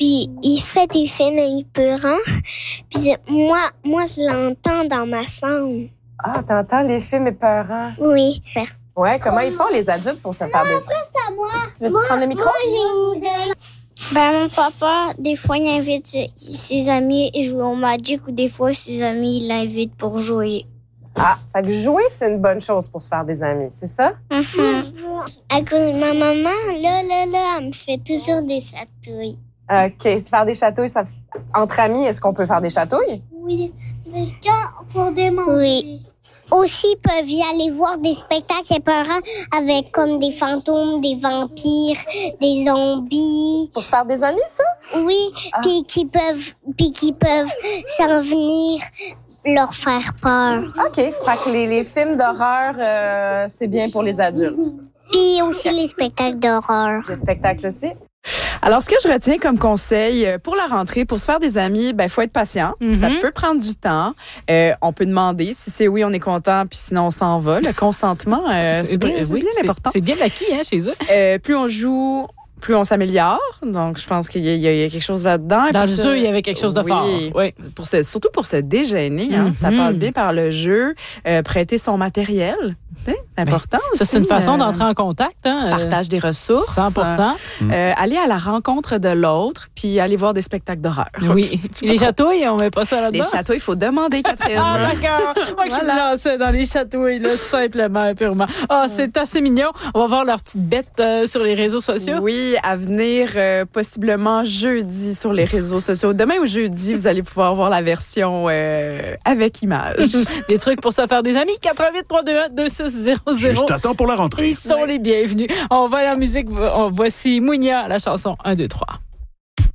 Puis il fait des films épeurants. Puis moi, je l'entends dans ma chambre. Ah, t'entends les films épeurants? Oui. Ouais, comment ils font les adultes pour se faire des... C'est à moi. Tu veux prendre le micro? Moi, j'ai une idée. Mon papa, des fois, il invite ses amis à jouer au Magic ou des fois, ses amis, il l'invite pour jouer. Ah, fait que jouer, c'est une bonne chose pour se faire des amis, c'est ça? À cause de ma maman, là, elle me fait toujours des chatouilles. OK, se faire des chatouilles, entre amis, est-ce qu'on peut faire des chatouilles? Oui, mais quand pour démonter. Oui. Aussi, ils peuvent y aller voir des spectacles épeurants avec comme des fantômes, des vampires, des zombies. Pour se faire des amis, ça? Oui, puis qui peuvent s'en venir leur faire peur. OK, fait que les films d'horreur, c'est bien pour les adultes. Puis aussi les spectacles d'horreur. Les spectacles aussi? Alors, ce que je retiens comme conseil pour la rentrée, pour se faire des amis, faut être patient. Ça peut prendre du temps. On peut demander si c'est oui, on est content, puis sinon on s'en va. Le consentement, c'est bien important. C'est bien acquis chez eux. Plus on joue, plus on s'améliore. Donc, je pense qu'il y a quelque chose là-dedans. Dans le jeu, il y avait quelque chose de fort. Oui. Surtout pour se déjeuner. Ça passe bien par le jeu. Prêter son matériel. C'est important aussi. C'est une façon d'entrer en contact. Partage des ressources. 100%. Aller à la rencontre de l'autre, puis aller voir des spectacles d'horreur. Oui. Les chatouilles, on met pas ça là-dedans? Les chatouilles, il faut demander, Catherine. Ah, d'accord. Moi, je me lançais dans les chatouilles, là, simplement et purement. Ah, c'est assez mignon. On va voir leurs petites bêtes sur les réseaux sociaux. Oui, à venir possiblement jeudi sur les réseaux sociaux. Demain ou jeudi, vous allez pouvoir voir la version avec images. Des trucs pour se faire des amis. 88 321 2600. Juste à temps pour la rentrée. Ils sont les bienvenus. On va à la musique. Voici Mounia, la chanson 1, 2, 3.